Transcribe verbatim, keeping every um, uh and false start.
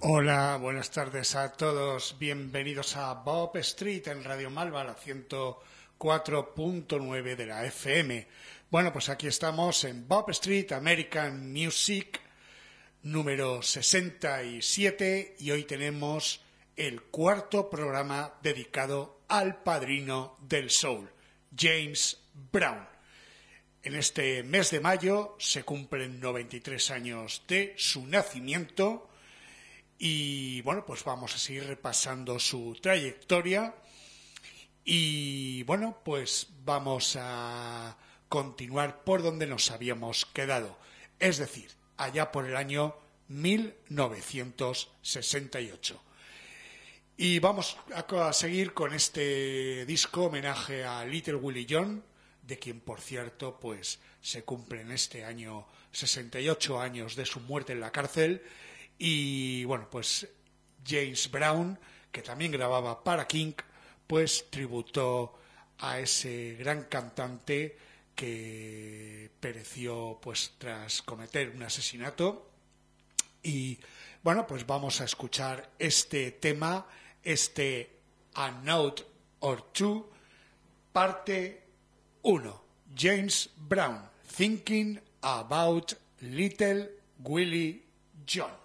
Hola, buenas tardes a todos. Bienvenidos a Bob Street en Radio Malva, la ciento cuatro punto nueve de la F M. Bueno, pues aquí estamos en Bob Street, American Music, número sesenta y siete, y hoy tenemos el cuarto programa dedicado al padrino del soul, James Brown. En este mes de mayo se cumplen noventa y tres años de su nacimiento. Y bueno, pues vamos a seguir repasando su trayectoria y bueno, pues vamos a continuar por donde nos habíamos quedado, es decir, allá por el año mil novecientos sesenta y ocho. Y vamos a seguir con este disco homenaje a Little Willie John, de quien por cierto pues se cumplen este año sesenta y ocho años de su muerte en la cárcel. Y bueno, pues James Brown, que también grababa para King, pues tributó a ese gran cantante que pereció pues tras cometer un asesinato. Y bueno, pues vamos a escuchar este tema, este A Note or Two, parte uno. James Brown, Thinking About Little Willie John.